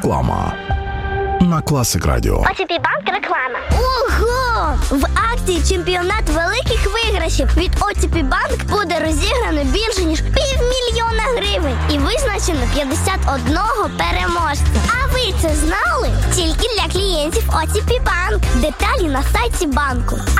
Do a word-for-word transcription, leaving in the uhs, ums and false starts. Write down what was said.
Реклама на Класик Радіо. о ті пі Банк реклама. Ого! В акції «Чемпіонат великих виграшів» від о ті пі Банк буде розіграно більше, ніж півмільйона гривень і визначено п'ятдесят одного переможця. А ви це знали? Тільки для клієнтів о ті пі Банк. Деталі на сайті банку.